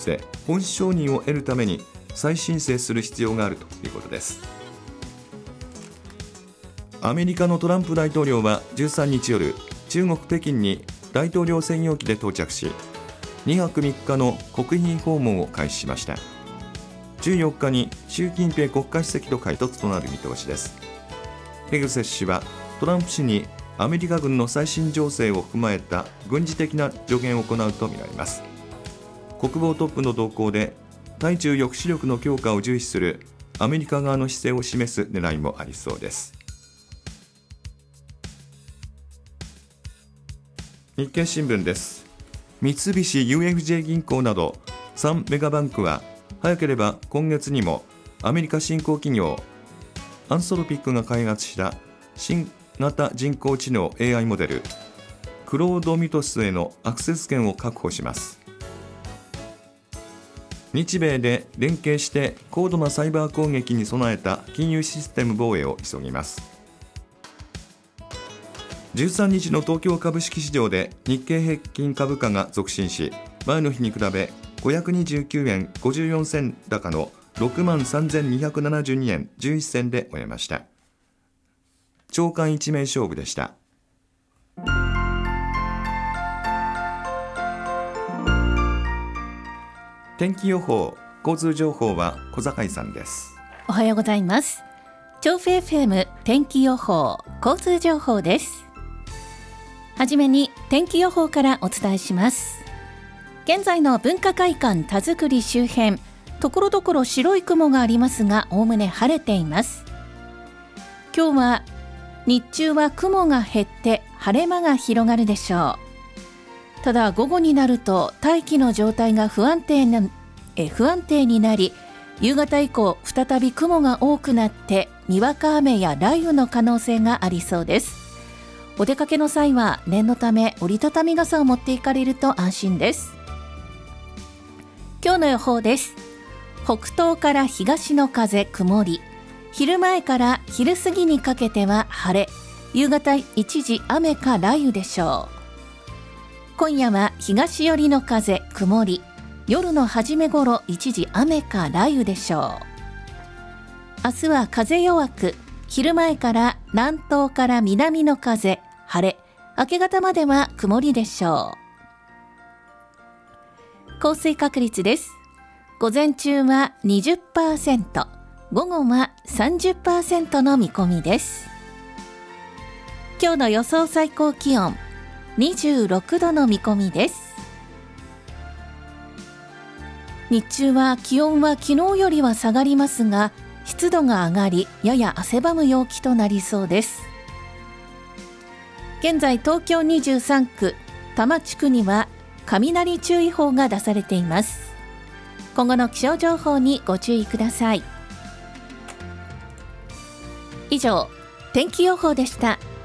て本承認を得るために再申請する必要があるということです。アメリカのトランプ大統領は13日夜、中国北京に大統領専用機で到着し、2泊3日の国賓訪問を開始しました。14日に習近平国家主席と会談となる見通しです。ヘグセス氏はトランプ氏にアメリカ軍の最新情勢を踏まえた軍事的な助言を行うとみられます。国防トップの動向で対中抑止力の強化を重視するアメリカ側の姿勢を示す狙いもありそうです。日経新聞です。三菱 UFJ 銀行など3メガバンクは早ければ今月にもアメリカ新興企業アンソロピックが開発した新型人工知能 AI モデルクロードミトスへのアクセス権を確保します。日米で連携して高度なサイバー攻撃に備えた金融システム防衛を急ぎます。13日の東京株式市場で日経平均株価が続伸し、前の日に比べ529円54銭高の 63,272 円11銭で終えました。朝刊一名勝負でした。天気予報、交通情報は小坂さんです。 おはようございます。調布 FM 天気予報、交通情報です。はじめに天気予報からお伝えします。現在の文化会館田作周辺、ところどころ白い雲がありますが、おおむね晴れています。今日は日中は雲が減って晴れ間が広がるでしょう。ただ午後になると大気の状態が不安定になり、夕方以降再び雲が多くなってにわか雨や雷雨の可能性がありそうです。お出かけの際は念のため折りたたみ傘を持っていかれると安心です。今日の予報です。北東から東の風曇り、昼前から昼過ぎにかけては晴れ、夕方一時雨か雷雨でしょう。今夜は東寄りの風曇り、夜の初め頃一時雨か雷雨でしょう。明日は風弱く、昼前から南東から南の風晴れ、明け方までは曇りでしょう。降水確率です。午前中は 20%、午後は 30% の見込みです。今日の予想最高気温26度の見込みです。日中は気温は昨日よりは下がりますが、湿度が上がりやや汗ばむ陽気となりそうです。現在東京23区多摩地区には雷注意報が出されています。今後の気象情報にご注意ください。以上、天気予報でした。